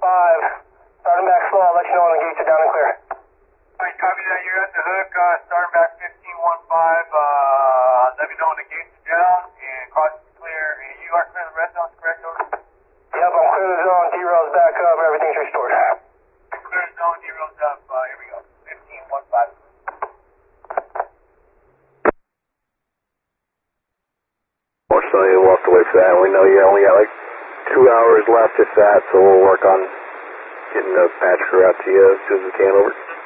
Starting back slow, I'll let you know when the gates are down and clear. Alright, copy that. You're at the hook, starting back 1515. Let me know when the gates are down and crossing clear. And you are clear the red zone, correct? Over? Yep, I'm clear the zone. D-rail's back up. Everything's restored. Clear the zone, D-rail's up. Here we go. 1515. Unfortunately, you walked away for that. We know you only got like 2 hours left, if that, so we'll work on getting the patch crew out to you as soon as we can. Over.